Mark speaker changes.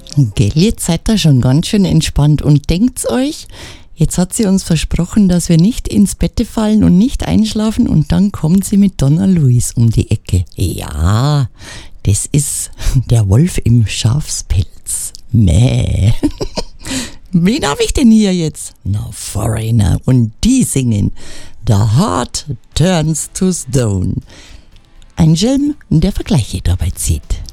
Speaker 1: Gell, jetzt seid ihr schon ganz schön entspannt und denkt's euch, jetzt hat sie uns versprochen, dass wir nicht ins Bett fallen und nicht einschlafen und dann kommt sie mit Donna Luis um die Ecke. Ja, das ist der Wolf im Schafspelz. Mäh. Wen habe ich denn hier jetzt? Na, Foreigner. Und die singen The Heart Turns to Stone. Ein Schelm, der Vergleiche dabei zieht.